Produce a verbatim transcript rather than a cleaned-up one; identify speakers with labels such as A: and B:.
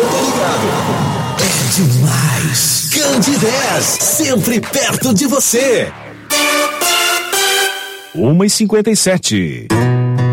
A: Eu tô ligado. É demais. Candidez, sempre perto de você.
B: uma e cinquenta e sete.